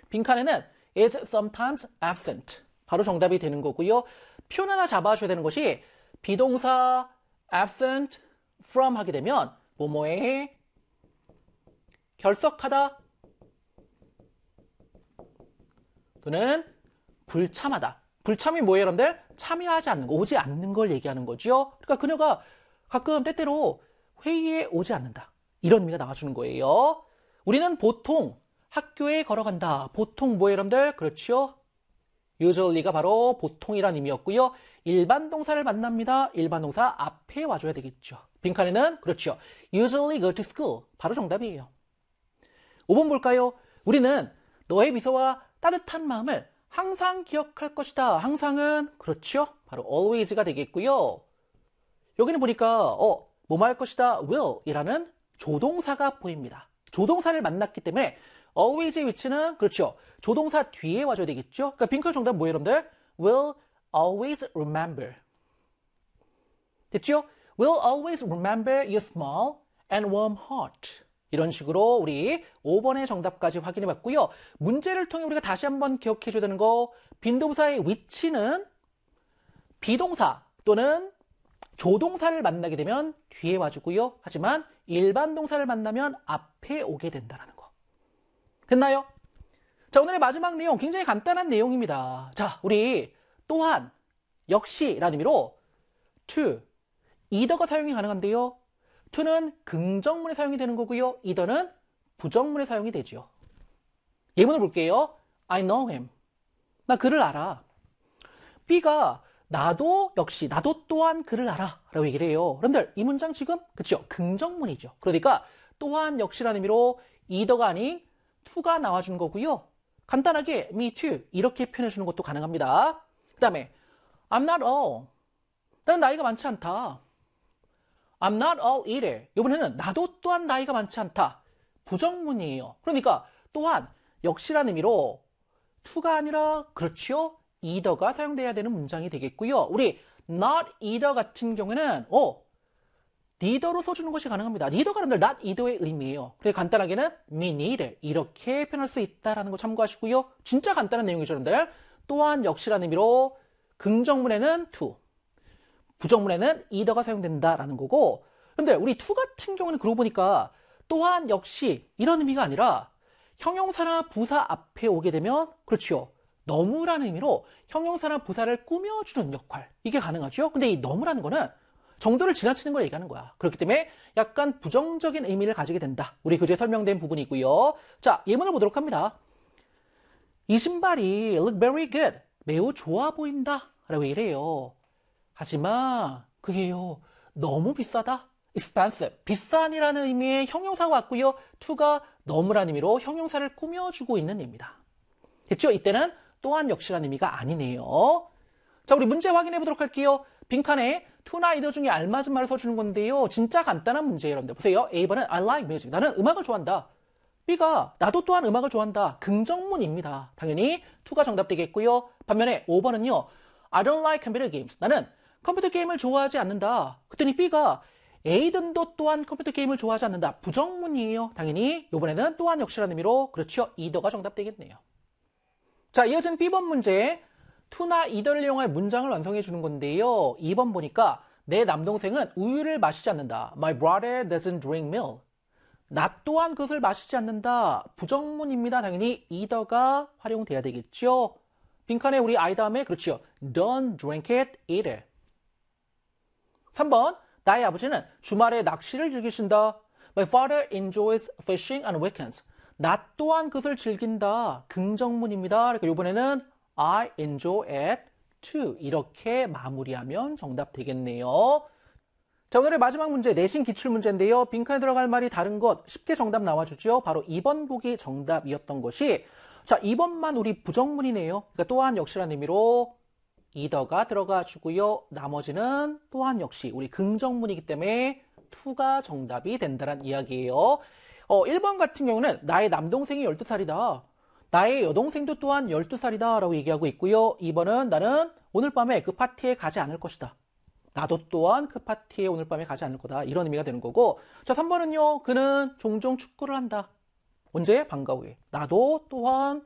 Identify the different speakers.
Speaker 1: 빈칸에는 is sometimes absent. 바로 정답이 되는 거고요. 표현 하나 잡아줘야 되는 것이 비동사 absent from 하게 되면 뭐뭐에 결석하다 또는 불참하다. 불참이 뭐예요, 여러분들? 참여하지 않는 거, 오지 않는 걸 얘기하는 거죠. 그러니까 그녀가 가끔 때때로 회의에 오지 않는다. 이런 의미가 나와주는 거예요. 우리는 보통 학교에 걸어간다. 보통 뭐예요, 여러분들? 그렇죠. usually가 바로 보통이란 의미였고요. 일반 동사를 만납니다. 일반 동사 앞에 와줘야 되겠죠. 빈칸에는 그렇죠. usually go to school. 바로 정답이에요. 5번 볼까요? 우리는 너의 미소와 따뜻한 마음을 항상 기억할 것이다. 항상은 그렇죠. 바로 always가 되겠고요. 여기는 보니까 뭐뭐 할 것이다. will 이라는 조동사가 보입니다. 조동사를 만났기 때문에 always의 위치는 그렇죠. 조동사 뒤에 와줘야 되겠죠. 그러니까 빈칸 정답 뭐예요, 여러분들? will always remember. 됐죠? will always remember your small and warm heart. 이런 식으로 우리 5번의 정답까지 확인해 봤고요. 문제를 통해 우리가 다시 한번 기억해 줘야 되는 거, 빈동사의 위치는 비동사 또는 조동사를 만나게 되면 뒤에 와주고요. 하지만 일반 동사를 만나면 앞에 오게 된다는 거. 됐나요? 자, 오늘의 마지막 내용 굉장히 간단한 내용입니다. 자, 우리 또한, 역시 라는 의미로 to, either가 사용이 가능한데요. to는 긍정문에 사용이 되는 거고요. either는 부정문에 사용이 되죠. 예문을 볼게요. I know him. 나 그를 알아. B가 나도 역시 나도 또한 그를 알아 라고 얘기를 해요. 여러분들 이 문장 지금 그렇죠? 긍정문이죠. 그러니까 또한 역시라는 의미로 either가 아닌 to가 나와주는 거고요. 간단하게 me too 이렇게 표현해 주는 것도 가능합니다. 그 다음에 I'm not all. 나는 나이가 많지 않다. I'm not all either. 이번에는 나도 또한 나이가 많지 않다. 부정문이에요. 그러니까 또한 역시라는 의미로 to가 아니라 그렇죠? either가 사용돼야 되는 문장이 되겠고요. 우리 not either 같은 경우에는 neither로 써주는 것이 가능합니다. neither가 여러분들 not either의 의미예요. 그래서 간단하게는 me neither 이렇게 표현할 수 있다는 거 참고하시고요. 진짜 간단한 내용이죠, 여러분들. 또한 역시라는 의미로 긍정문에는 to, 부정문에는 either가 사용된다라는 거고, 근데 우리 to 같은 경우는 그러고 보니까 또한 역시 이런 의미가 아니라 형용사나 부사 앞에 오게 되면 그렇죠. 너무라는 의미로 형용사나 부사를 꾸며주는 역할, 이게 가능하죠. 근데 이 너무라는 거는 정도를 지나치는 걸 얘기하는 거야. 그렇기 때문에 약간 부정적인 의미를 가지게 된다. 우리 교재에 설명된 부분이고요. 자, 예문을 보도록 합니다. 이 신발이 look very good. 매우 좋아 보인다. 라고 얘기를 해요. 하지만 그게요. 너무 비싸다. expensive. 비싼이라는 의미의 형용사가 왔고요. to가 너무라는 의미로 형용사를 꾸며주고 있는 의미입니다. 됐죠? 이때는 또한 역시라는 의미가 아니네요. 자, 우리 문제 확인해 보도록 할게요. 빈칸에 to나 either 중에 알맞은 말을 써주는 건데요. 진짜 간단한 문제예요, 여러분들. 보세요. A번은 I like music. 나는 음악을 좋아한다. B가 나도 또한 음악을 좋아한다. 긍정문입니다. 당연히 to가 정답 되겠고요. 반면에 5번은요. I don't like computer games. 나는 컴퓨터 게임을 좋아하지 않는다. 그랬더니 B가 A든도 또한 컴퓨터 게임을 좋아하지 않는다. 부정문이에요. 당연히 이번에는 또한 역시라는 의미로 그렇죠. either가 정답 되겠네요. 자, 이어진 B번 문제. to나 either를 이용할 문장을 완성해 주는 건데요. 2번 보니까 내 남동생은 우유를 마시지 않는다. My brother doesn't drink milk. 나 또한 그것을 마시지 않는다. 부정문입니다. 당연히 either가 활용돼야 되겠죠. 빈칸에 우리 I 다음에 그렇죠. Don't drink it either. 3번 나의 아버지는 주말에 낚시를 즐기신다. My father enjoys fishing on weekends. 나 또한 그것을 즐긴다. 긍정문입니다. 그러니까 이번에는 I enjoy it too. 이렇게 마무리하면 정답 되겠네요. 자, 오늘의 마지막 문제, 내신 기출문제인데요. 빈칸에 들어갈 말이 다른 것 쉽게 정답 나와주죠. 바로 2번 보기 정답이었던 것이, 자, 2번만 우리 부정문이네요. 그러니까 또한 역시라는 의미로 either가 들어가 주고요. 나머지는 또한 역시 우리 긍정문이기 때문에 to가 정답이 된다는 이야기예요. 1번 같은 경우는 나의 남동생이 12살이다. 나의 여동생도 또한 12살이다 라고 얘기하고 있고요. 2번은 나는 오늘 밤에 그 파티에 가지 않을 것이다. 나도 또한 그 파티에 오늘 밤에 가지 않을 거다. 이런 의미가 되는 거고, 자, 3번은요. 그는 종종 축구를 한다. 언제? 방과 후에. 나도 또한